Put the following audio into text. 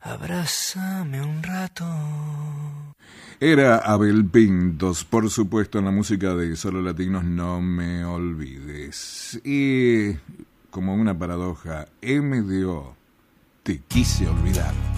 Abrázame un rato. Era Abel Pintos, por supuesto, en la música de Solo Latinos, No Me Olvides. Y como una paradoja, MDO, Te Quise Olvidar.